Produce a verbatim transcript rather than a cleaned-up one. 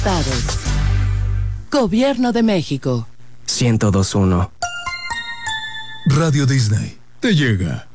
estados. Gobierno de México. ciento dos punto uno. Radio Disney te llega.